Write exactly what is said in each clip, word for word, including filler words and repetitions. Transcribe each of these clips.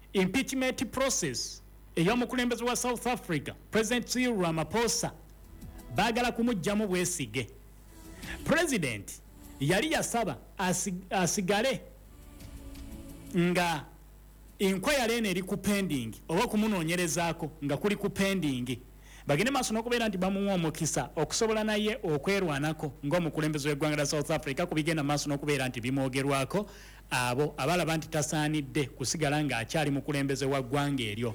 impeachment process ey'omukulembeze wa South Africa President Cyril Ramaphosa bagala kumujjamu bwesige. President yali yasaba asig, asigale nga inquiry ene eri ku pending oba kumunoonyerezaako nga kuli ku pending. Bagende maaso n'okubeera nti bamuwa omukisa okusobola naye okwerwanako ng'omukulembeze w'eggwanga lya South Africa ku bigenda maaso n'okubeera nti bimwogerwako abo abalaba nti tasaanidde kusigala ng'akyali mukulembeze wa ggwanga eryo.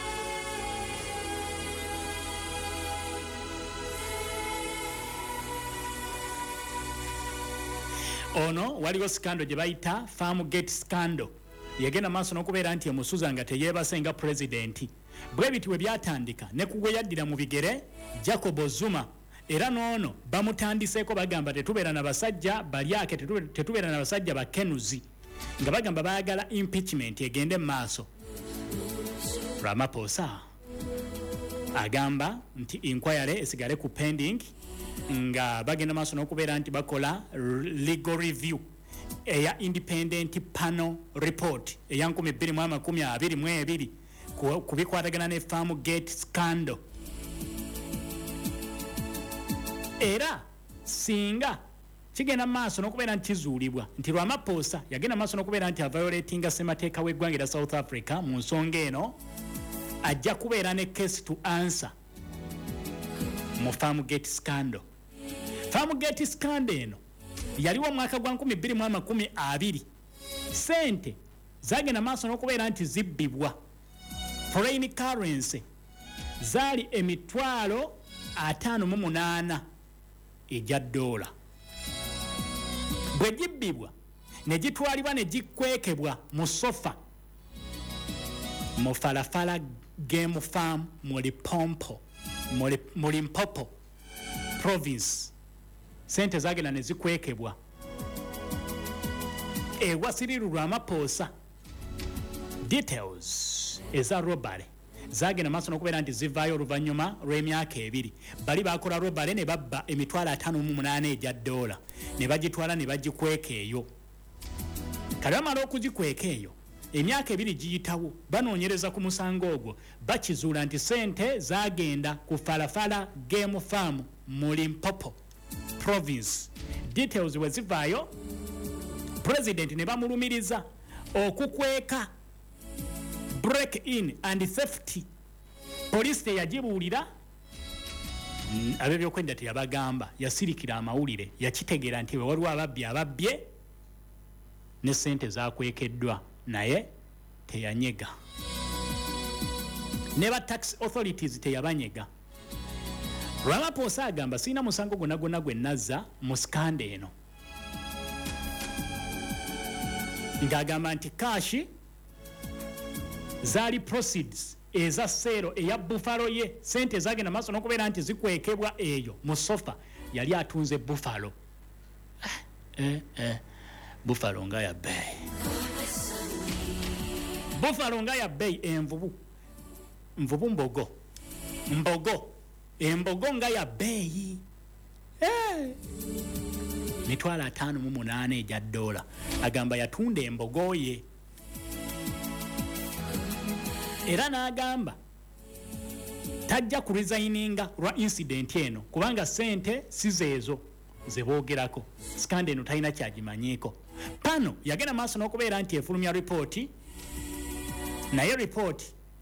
Ono waliwo scandal gye bayita Farmgate scandal yagenda maaso n'okubeera nti emusuza nga teyeebase nga pulezidenti. Bwe biti we byatandika ne kugwe yaddira mu bigere Jacob Zuma era n'ono bamutandiseeko bagamba tetubeera na basajja balyake tetubeera na basajja bakenuzi nga bagamba baagala impeachment egende maaso. Ramaphosa agamba nti inquiry esigale ku pending nga bagenda maaso n'okubeera nti bakola legal review eya independent panel report eya nkumi bbiri mu amakumi abiri mu ebiri kubikwatagana ne Farmgate scandal. Era singa kigenda maaso n'okubeera nti kizuulibwa nti Ramaphosa yagenda maaso n'okubeera nti aviolatinga ssemateeka w'eggwanga lya South Africa mu nsonga eno ajja kubeera ne case to answer mu Farmgate scandal. Farmgate scandal eno yaliwo mwaka gwa nkumi bbiri mu amakumi abiri. Sente zagenda maaso n'okubeera nti zibbibwa. Foreign currency zali emitwalo ataano mu munaana ejja dola. Bwe gibbibwa ne gitwalibwa ne gikwekebwa mu sofa mu Falafala Game Farm mu Limpopo mu Limpopo province. Sente zagenda ne zikwekebwa ewa Cyril Ramaphosa. Details eza robbery zagenda maaso n'okubeera nti zivaayo oluvannyuma lw'emyaka ebiri. Bali bakola robbery ne babba emitwalo ataano mu munaana egya dola ne bagitwala ne bagikweka eyo. Kale bamala okugikweka eyo emyaka ebiri giyitawo banoonyereza ku musango ogwo bakizuula nti sente zagenda ku Falafala Game Farm mu Limpopo province. Details we zivaayo president ne bamulumiriza okukweka break in and theft. Police teyagibuulira ab'ebyokwenda teyabagamba yasirikira amawulire yakitegeera nti waliwo ababbi ababbye ne sente zakwekeddwa naye teyanyega ne ba tax authorities teyabanyega. Ramaphosa agamba sirina musango gwonna gwonna gwe nazza mu skanda eno ng'agamba nti kashi zali proceeds eza sero eya Buffalo ye sente zagenda maaso n'okubeera nti zikwekebwa eyo mu sofa yali atunze Buffalo. eh, eh, Buffalo nga ya bay Buffalo nga ya bay envubu nvubu mbogo mbogo embogo nga ya bay eh. mitwalo ataano mu munaana ejja dola. Agamba yatunda embogo ye era n'agamba tajja ku resigninga lwa incident eno kubanga sente si zeezo ze boogerako. Skanda eno talina kyagimanyiiko. Pano yagenda maaso n'okubeera nti efulumya ripooti naye ripooti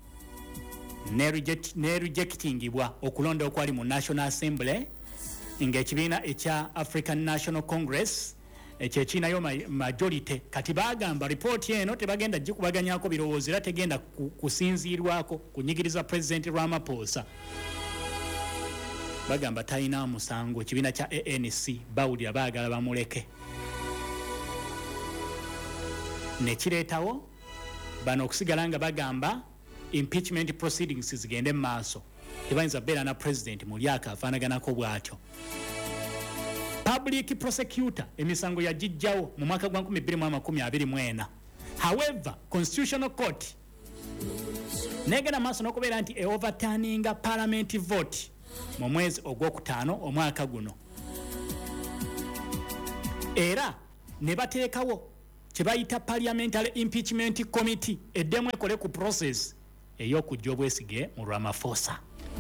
ne rejectingibwa okulonda okwali mu National Assembly ng'ekibiina ekya African National Congress ekyekinayo majority kati bagamba ripooti eno tebagenda gikubaganyako birowoozo era tegenda kusinziirwako kunyigiriza President Ramaphosa. Bagamba talina musango ekibiina kya A N C bawulira baagala bamuleke ne kireetawo bano okusigala nga bagamba impeachment proceedings zigende mu maaso tebayinza beera na president mu lyaka afaanaganako bw'atyo. Public prosecutor emisango yagijjawo mu mwaka gwa nkumi bbiri mu amakumi abiri mu ena. However, Constitutional Court negenda maaso n'okubeera nti e overturninga parliament vote mu mwezi ogwokutaano omwaka guno era ne bateekawo kyebayita parliamentary impeachment committee eddemu ekole ku process ey'okujja obwesige mu Ramaphosa.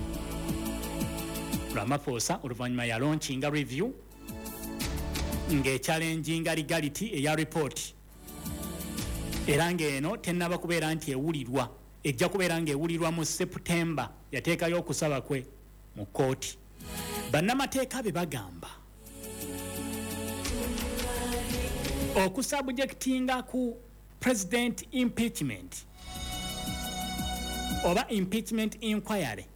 Ramaphosa oluvannyuma ya launchinga review ng'echallenginga legality eya report era ng'eno tennaba kubeera nti ewulirwa, ejja kubeera ng'ewulirwa mu September, yateekayo okusaba kwe mu kooti. Bannamateeka be bagamba okusubjectinga ku president impeachment oba impeachment inquiry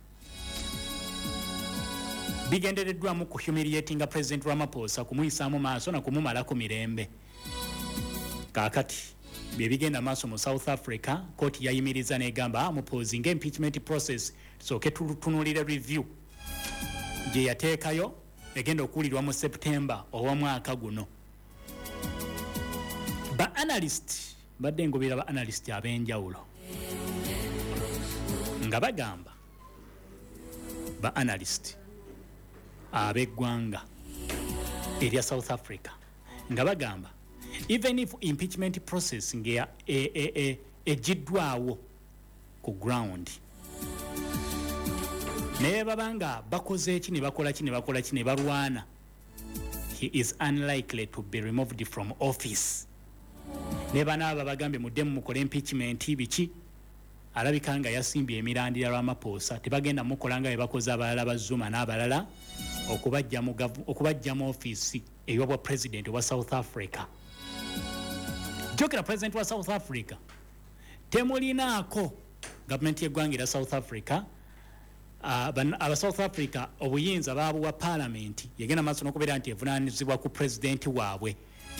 bigendereddwamu ku humiliatinga President Ramaphosa, kumuyisaamu maaso na kumumalako mirembe. Kaakati bye bigenda maaso mu South Africa, kooti yayimiriza n'egamba mupozinga impeachment process tusooke tutunulire review gye yateekayo egenda okuwulirwa mu September ow'omwaka guno. Ba analyst badde ngobera ba analyst ab'enjawulo nga bagamba ba analyst ab'eggwanga erya South Africa nga bagamba even if impeachment process ngea ejiddwawo e, e, ku ground naye babanga bakoze eki ne bakola ki ne bakola ki ne balwana, he is unlikely to be removed from office. Ne banaaba bagambe muddemu mukole impeachment biki alabika nga yasimbye emirandira Ramaphosa, tebagenda mukola nga bye bakoze abalala ba Zuma n'abalala okubajja mu okubajja mu office ey'obwa president wa South Africa. Jokera president wa South Africa temulinaako government y'eggwanga erya South Africa aba South Africa obuyinza baabuwa parliament yagenda maaso n'okubeera nti evunaanyizibwa ku president waabwe.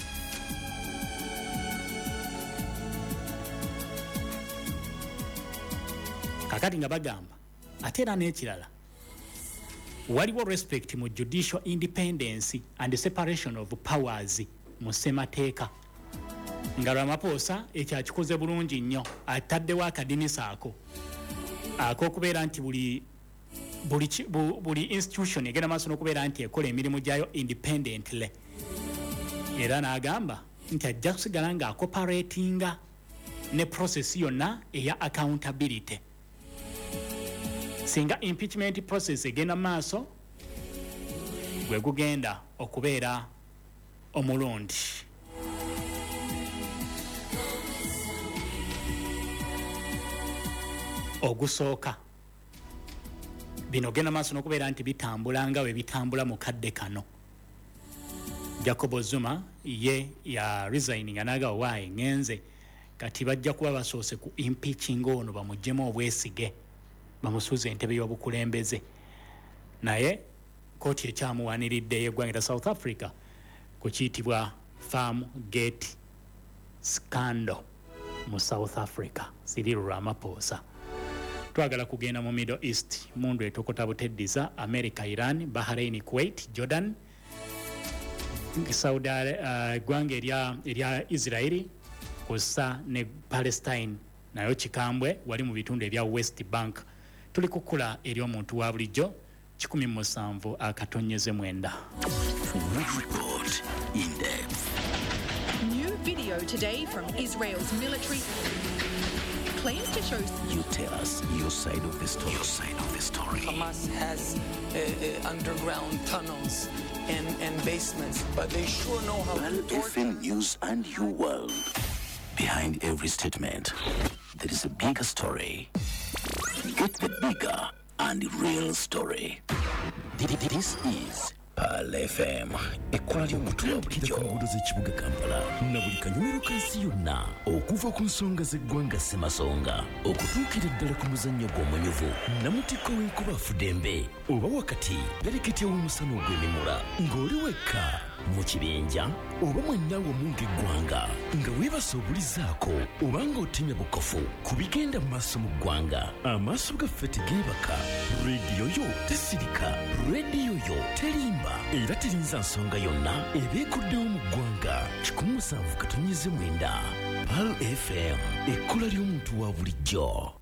Kakati nga bagamba ate era n'ekirala waliwo respect mu judicial independence and separation of powers mu ssemateeka nga Ramaphosa ekyakikoze bulungi nnyo, ataddewo akadinisa ako ak'okubeera nti buli buli buli institution egenda maaso n'okubeera nti ekola emirimu gyayo independently, era n'agamba nti ajja kusigala nga acoperatinga ne process yonna eya accountability. Singa impeachment process egenda maaso gwe gugenda okubeera omulundi. Ogusooka bino genda maaso n'okubeera nti bitambula nga we bitambula mu kadde kano. Jacob Zuma ye ya resigning anaga waaye ngenze kati bajja kuba basoose ku impeaching ono bamuggyemu obwesige bamusuuze entebe y'obukulembeze, naye kooti ekyamuwaniridde y'eggwanga South Africa ku kiyitibwa Farm Gate Scandal mu South Africa. Cyril Ramaphosa. Twagala kugenda mu Middle East, mundu etokota buteddiza America, Iran, Bahrain, Kuwait, Jordan, Saudi eggwanga uh, erya erya Israeli kussa ne Palestine nayo kikambwe wali mu bitundu ebya West Bank. Tuli kukula eri omuntu wa bulijjo kikumi mu musanvu akatonyeze mwenda. Report in depth. New video today from Israel's military claims to show. You tell us your side of the story. Your side of the story. Hamas has uh, uh, underground tunnels and, and basements, but they sure know how to torture. F M News and your world. Behind every statement, there is a bigger story. Get the bigger and real story. This is Pearl F M. Equality mutuwa bulijjo. Enguudo z'ekibuga Kampala na buli kanyumiro kansi yonna okuva ku nsonga z'eggwanga Ssemasonga okutuukira ddala ku muzannyo gw'omunyuvu Namutikko w'enkuba Fudembe oba wakati bereketya w'omusana ogw'emimula ng'oli wekka mu kibinja oba mwenna wamu ng'eggwanga nga weebase obulizaako oba ng'otemya bukofu ku bigenda mu maaso mu ggwanga. Amaaso gaffe tegeebaka, rediyo yo tesirika, rediyo yo terimba era terinza nsonga yonna ebeekuddewo mu ggwanga. kikumi musanvu katonyeze mwenda Pearl F M, ekkola ly'omuntu wa bulijjo.